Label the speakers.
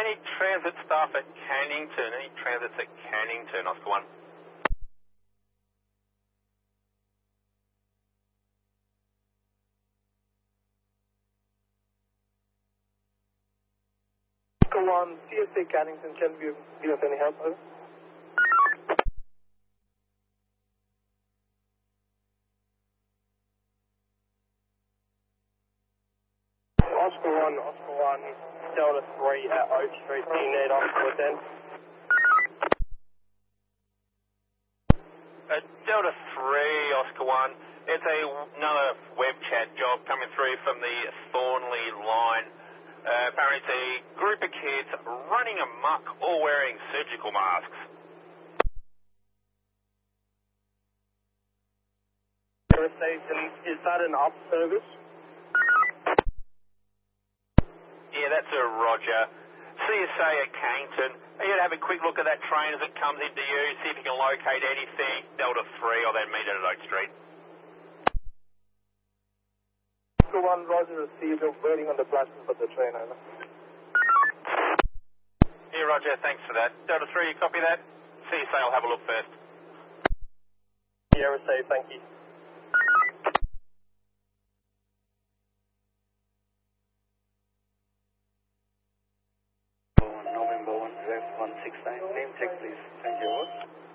Speaker 1: Any transit staff at Cannington? Any transits at Cannington, Oscar 1?
Speaker 2: Oscar 1, CSA Cannington, can you give us any help? Over? Oscar 1, Delta 3 at Oak Street, do you need us to attend?
Speaker 1: Delta 3, Oscar 1. It's another web chat job coming through from the Thornley line. Apparently it's a group of kids running amok, all wearing surgical masks.
Speaker 2: Is that an up service?
Speaker 1: Yeah, that's a Roger. CSA at Cannington. You have a quick look at that train as it comes into you, see if you can locate anything. Delta 3, I'll then meet it at Oak Street.
Speaker 2: Oscar 1, Roger, received. I'm waiting on the platform for the train, over.
Speaker 1: Yeah, Roger, thanks for that. Delta 3, you copy that? CSA, I'll have a look first.
Speaker 2: Yeah, received, thank you.
Speaker 3: November 1, Ref 169, name check please. Thank you.